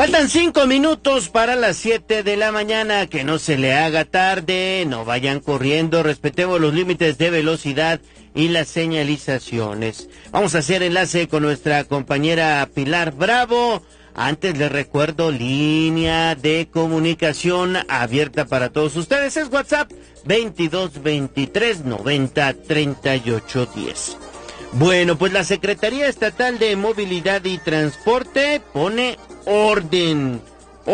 Faltan 5 minutos para las 7 de la mañana, que no se le haga tarde, no vayan corriendo, respetemos los límites de velocidad y las señalizaciones. Vamos a hacer enlace con nuestra compañera Pilar Bravo. Antes les recuerdo, línea de comunicación abierta para todos ustedes, es WhatsApp 2223903810. Bueno, pues la Secretaría Estatal de Movilidad y Transporte pone orden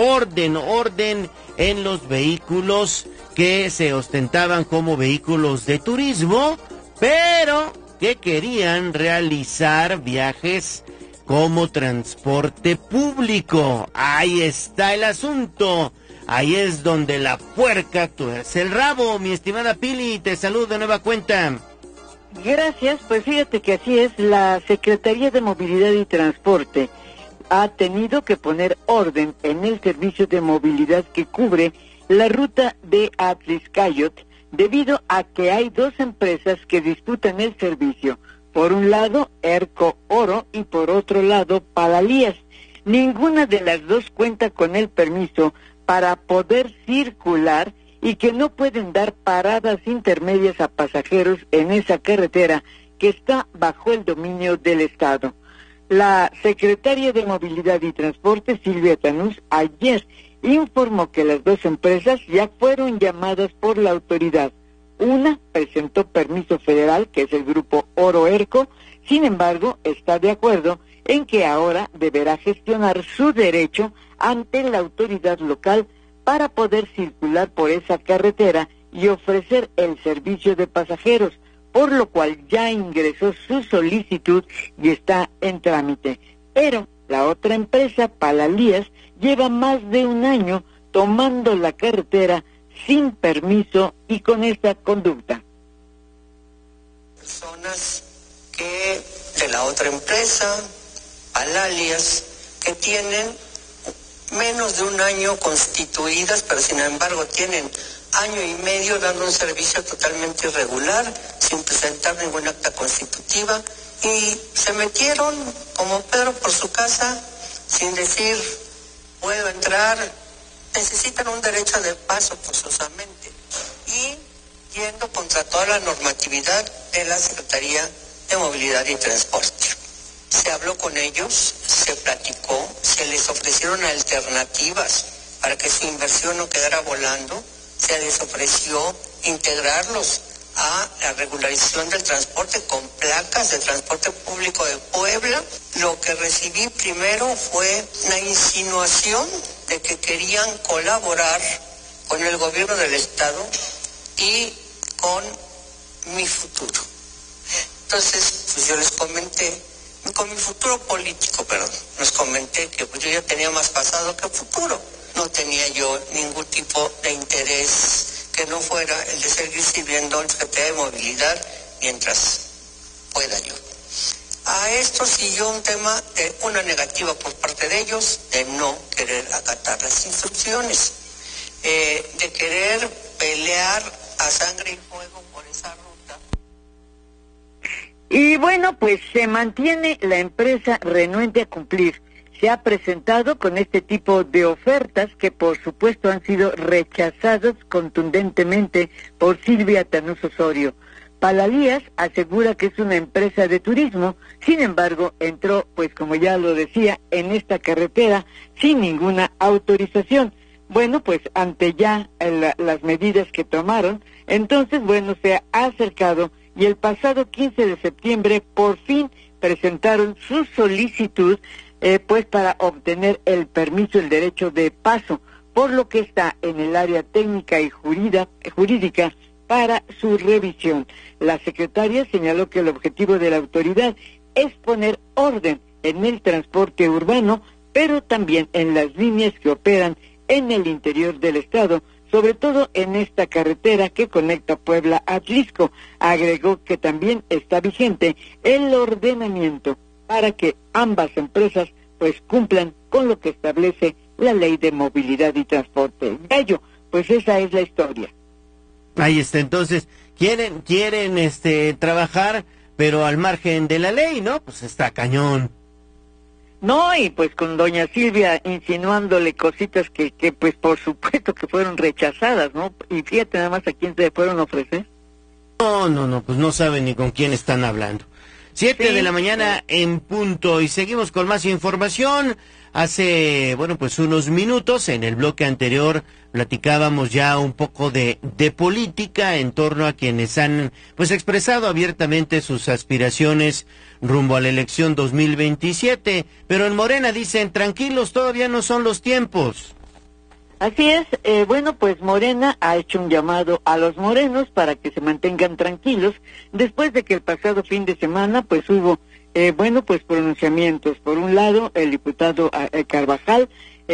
en los vehículos que se ostentaban como vehículos de turismo, pero que querían realizar viajes como transporte público. Ahí está el asunto. Ahí es donde la puerca tuerce el rabo. Mi estimada Pili, te saludo de nueva cuenta. Gracias, pues fíjate que así es. La Secretaría de Movilidad y Transporte ha tenido que poner orden en el servicio de movilidad que cubre la ruta de Atlixcayot, debido a que hay dos empresas que disputan el servicio. Por un lado, Erco Oro, y por otro lado, Palalías. Ninguna de las dos cuenta con el permiso para poder circular y que no pueden dar paradas intermedias a pasajeros en esa carretera que está bajo el dominio del Estado. La secretaria de Movilidad y Transporte, Silvia Tanús, ayer informó que las dos empresas ya fueron llamadas por la autoridad. Una presentó permiso federal, que es el grupo Oro Erco, sin embargo, está de acuerdo en que ahora deberá gestionar su derecho ante la autoridad local para poder circular por esa carretera y ofrecer el servicio de pasajeros, por lo cual ya ingresó su solicitud y está en trámite. Pero la otra empresa, Palalías, lleva más de un año tomando la carretera sin permiso y con esta conducta. Personas que de la otra empresa, Palalías, que tienen menos de un año constituidas, pero sin embargo tienen año y medio dando un servicio totalmente irregular, sin presentar ningún acta constitutiva, y se metieron como Pedro por su casa, sin decir, puedo entrar, necesitan un derecho de paso forzosamente, y yendo contra toda la normatividad de la Secretaría de Movilidad y Transporte. Se habló con ellos, se platicó, se les ofrecieron alternativas para que su inversión no quedara volando, se les ofreció integrarlos a la regularización del transporte con placas de transporte público de Puebla. Lo que recibí primero fue una insinuación de que querían colaborar con el gobierno del estado y con mi futuro. Entonces, pues yo les comenté, con mi futuro político, perdón, les comenté que pues yo ya tenía más pasado que futuro. No tenía yo ningún tipo de interés que no fuera el de seguir sirviendo al Secretaría de Movilidad mientras pueda yo. A esto siguió un tema de una negativa por parte de ellos, de no querer acatar las instrucciones, de querer pelear a sangre y fuego por esa ruta. Y bueno, pues se mantiene la empresa renuente a cumplir. Se ha presentado con este tipo de ofertas que por supuesto han sido rechazadas contundentemente por Silvia Tanús Osorio. Palalías asegura que es una empresa de turismo, sin embargo entró, pues como ya lo decía, en esta carretera sin ninguna autorización. Bueno, pues ante ya las medidas que tomaron, entonces bueno, se ha acercado y el pasado 15 de septiembre por fin presentaron su solicitud pues para obtener el permiso, el derecho de paso, por lo que está en el área técnica y jurídica para su revisión. La secretaria señaló que el objetivo de la autoridad es poner orden en el transporte urbano, pero también en las líneas que operan en el interior del estado, sobre todo en esta carretera que conecta Puebla a Atlixco. Agregó que también está vigente el ordenamiento para que ambas empresas pues cumplan con lo que establece la Ley de Movilidad y Transporte. Gallo, pues esa es la historia. Ahí está, entonces, quieren trabajar, pero al margen de la ley, ¿no? Pues está cañón. No, y pues con doña Silvia insinuándole cositas que pues por supuesto que fueron rechazadas, ¿no? Y fíjate nada más a quién se fueron a ofrecer. No, pues no saben ni con quién están hablando. 7 de la mañana en punto y seguimos con más información. Hace, pues unos minutos en el bloque anterior platicábamos ya un poco de política en torno a quienes han pues expresado abiertamente sus aspiraciones rumbo a la elección 2027, pero en Morena dicen tranquilos, todavía no son los tiempos. Así es, pues Morena ha hecho un llamado a los morenos para que se mantengan tranquilos después de que el pasado fin de semana pues hubo, pronunciamientos. Por un lado, el diputado Carvajal,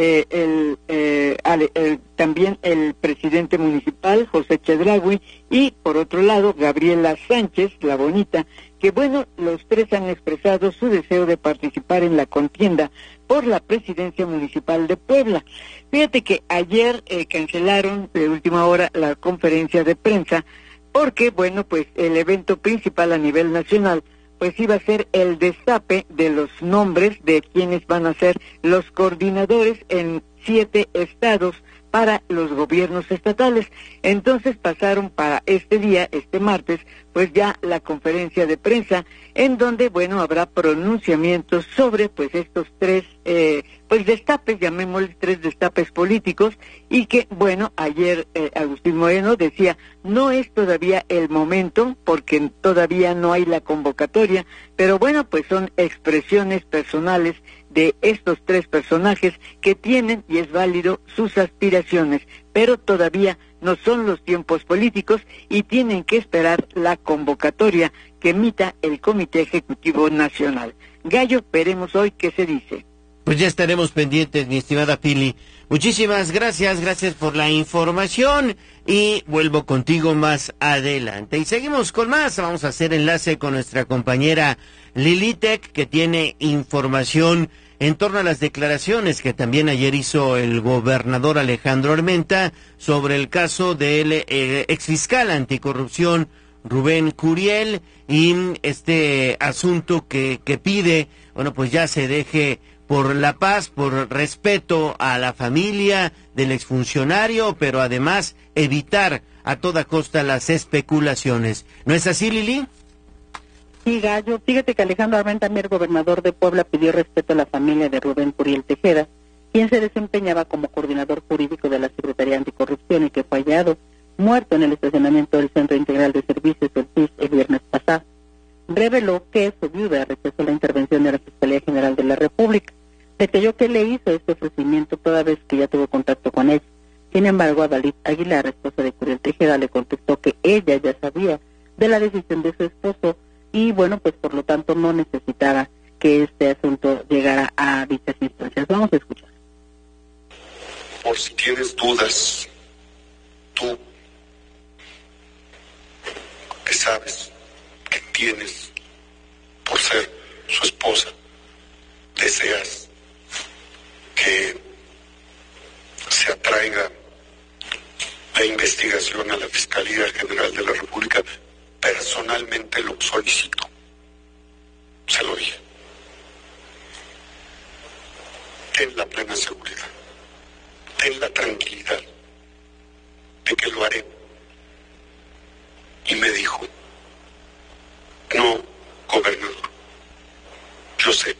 también el presidente municipal, José Chedraui, y por otro lado, Gabriela Sánchez, la bonita, que los tres han expresado su deseo de participar en la contienda por la presidencia municipal de Puebla. Fíjate que ayer cancelaron de última hora la conferencia de prensa porque, el evento principal a nivel nacional pues iba a ser el destape de los nombres de quienes van a ser los coordinadores en 7 estados para los gobiernos estatales. Entonces pasaron para este día, este martes, pues ya la conferencia de prensa, en donde, habrá pronunciamientos sobre, estos tres, destapes, llamémosles 3 destapes políticos, y que, ayer Agustín Moreno decía, no es todavía el momento, porque todavía no hay la convocatoria, pero son expresiones personales de estos 3 personajes que tienen, y es válido, sus aspiraciones, pero todavía no son los tiempos políticos y tienen que esperar la convocatoria que emita el Comité Ejecutivo Nacional. Gallo, veremos hoy qué se dice. Pues ya estaremos pendientes, mi estimada Pili. Muchísimas gracias por la información y vuelvo contigo más adelante. Y seguimos con más, vamos a hacer enlace con nuestra compañera Lilitec, que tiene información en torno a las declaraciones que también ayer hizo el gobernador Alejandro Armenta sobre el caso del exfiscal anticorrupción Rubén Curiel y este asunto que pide, pues ya se deje por la paz, por respeto a la familia del exfuncionario, pero además evitar a toda costa las especulaciones. ¿No es así, Lili? Sí, Gallo. Fíjate que Alejandro Armenta, el gobernador de Puebla, pidió respeto a la familia de Rubén Curiel Tejeda, quien se desempeñaba como coordinador jurídico de la Secretaría Anticorrupción y que fue hallado muerto en el estacionamiento del Centro Integral de Servicios del CIS el viernes pasado. Reveló que su viuda rechazó la intervención de la Fiscalía General de la República. Detalló que le hizo este ofrecimiento toda vez que ya tuvo contacto con ella. Sin embargo, a Dalit Aguilar, esposa de Curiel Tejeda, le contestó que ella ya sabía de la decisión de su esposo y por lo tanto no necesitaba que este asunto llegara a dichas instancias. Vamos a escuchar. Por si tienes dudas, tú que sabes que tienes por ser su esposa, deseas que se atraiga la investigación a la Fiscalía General de la República, personalmente lo solicito. Se lo dije. Ten la plena seguridad, ten la tranquilidad de que lo haré. Y me dijo, no, gobernador, yo sé.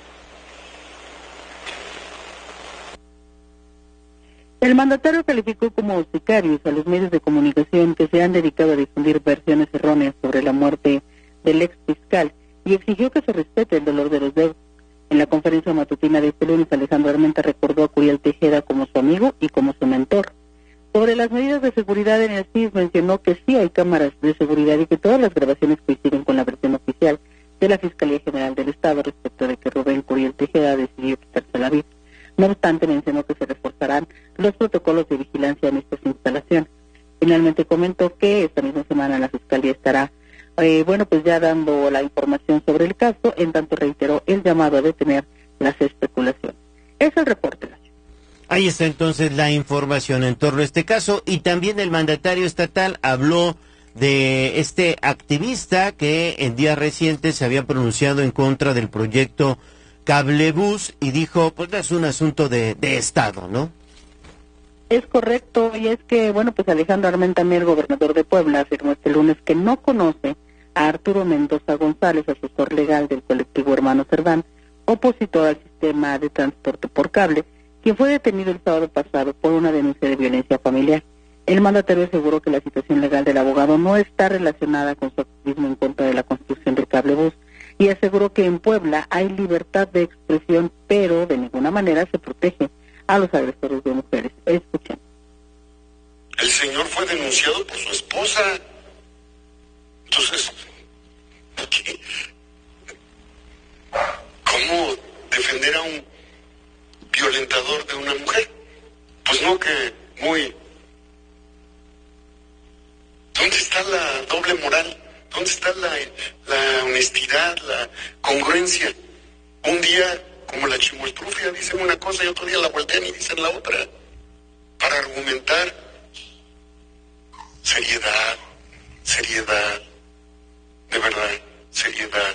El mandatario calificó como sicarios a los medios de comunicación que se han dedicado a difundir versiones erróneas sobre la muerte del ex fiscal y exigió que se respete el dolor de los deudos. En la conferencia matutina de este lunes, Alejandro Armenta recordó a Curiel Tejeda como su amigo y como su mentor. Sobre las medidas de seguridad en el CIS mencionó que sí hay cámaras de seguridad y que todas las grabaciones coinciden con la versión oficial de la Fiscalía General del Estado respecto de que Rubén Curiel Tejeda decidió quitarse la vida. No obstante, mencionó que se reforzarán los protocolos de vigilancia en estas instalaciones. Finalmente comentó que esta misma semana la Fiscalía estará, ya dando la información sobre el caso, en tanto reiteró el llamado a detener las especulaciones. Ese es el reporte. Ahí está entonces la información en torno a este caso y también el mandatario estatal habló de este activista que en días recientes se había pronunciado en contra del proyecto Cablebús y dijo, pues es un asunto de Estado, ¿no? Es correcto, y es que, bueno, pues Alejandro Armenta Mier, gobernador de Puebla, afirmó este lunes que no conoce a Arturo Mendoza González, asesor legal del colectivo Hermano Cerdán, opositor al sistema de transporte por cable, quien fue detenido el sábado pasado por una denuncia de violencia familiar. El mandatario aseguró que la situación legal del abogado no está relacionada con su activismo en contra de la construcción del cablebús, y aseguró que en Puebla hay libertad de expresión, pero de ninguna manera se protege a los agresores de mujeres. Escuchen. El señor fue denunciado por su esposa. Entonces, ¿cómo defender a un violentador de una mujer? Pues no, que muy... ¿Dónde está la doble moral? ¿Dónde está la honestidad, la congruencia? Un día, como la chimoltrufia, dicen una cosa y otro día la voltean y dicen la otra. Para argumentar, seriedad, de verdad, seriedad.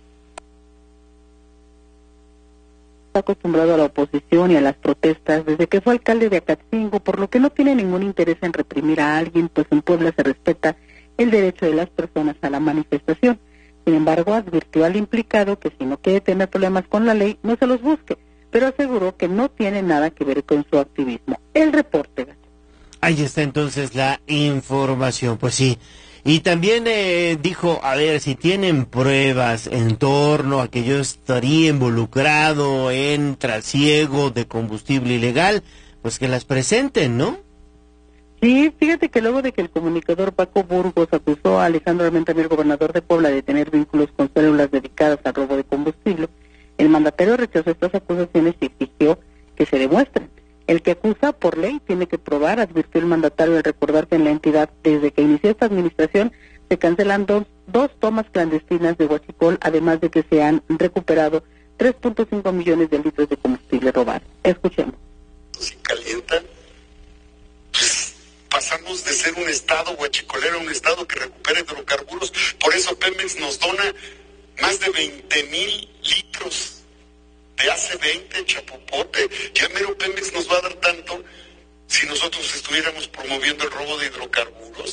Está acostumbrado a la oposición y a las protestas desde que fue alcalde de Acatzingo, por lo que no tiene ningún interés en reprimir a alguien, pues en Puebla se respeta el derecho de las personas a la manifestación. Sin embargo, advirtió al implicado que si no quiere tener problemas con la ley, no se los busque, pero aseguró que no tiene nada que ver con su activismo. El reporte. Ahí está entonces la información, pues sí. Y también dijo, a ver, si tienen pruebas en torno a que yo estaría involucrado en trasiego de combustible ilegal, pues que las presenten, ¿no? Sí, fíjate que luego de que el comunicador Paco Burgos acusó a Alejandro Armenta Mier, gobernador de Puebla, de tener vínculos con células dedicadas al robo de combustible, el mandatario rechazó estas acusaciones y exigió que se demuestren. El que acusa, por ley, tiene que probar, advirtió el mandatario al recordar que en la entidad, desde que inició esta administración, se cancelan dos tomas clandestinas de huachicol, además de que se han recuperado 3.5 millones de litros de combustible robado. Escuchemos. Si calientan, pues pasamos de ser un estado huachicolero a un estado que recupera hidrocarburos. Por eso Pemex nos dona más de 20,000 litros de AC20, chapopote. Ya mero Pemex nos va a dar tanto si nosotros estuviéramos promoviendo el robo de hidrocarburos.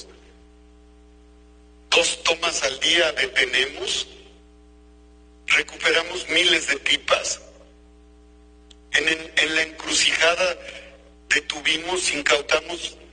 2 tomas al día detenemos, recuperamos miles de pipas. En la encrucijada detuvimos, incautamos